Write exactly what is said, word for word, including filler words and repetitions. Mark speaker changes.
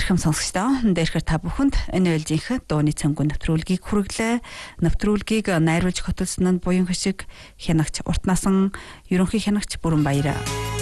Speaker 1: Эрхэм сонсогчдоо, дээрхээр та бүхэнд энэ ээлжийнхэд дууны цөмгөө нэвтрүүлгийг хүргэлээ. Нэвтрүүлгийг найруулж хөтөлсөн нь буян хишиг хянагч урт насан ерөнхий хянагч Бүрэн Баяр.